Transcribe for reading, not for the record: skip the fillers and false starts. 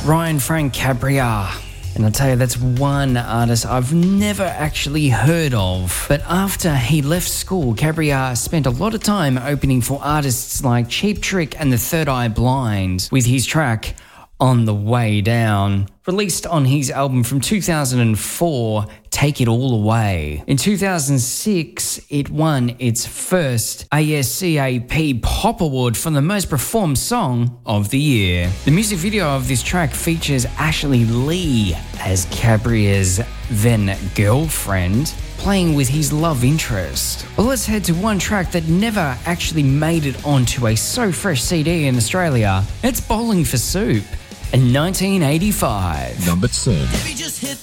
Ryan Frank Cabriar. And I'll tell you, that's one artist I've never actually heard of. But after he left school, Cabriar spent a lot of time opening for artists like Cheap Trick and the Third Eye Blind with his track On the Way Down, released on his album from 2004, Take It All Away. In 2006, it won its first ASCAP Pop Award for the most performed song of the year. The music video of this track features Ashley Lee as Cabriar's then girlfriend, playing with his love interest. Well, let's head to one track that never actually made it onto a So Fresh CD in Australia. It's Bowling for Soup in 1985. Number 10. Baby, just hit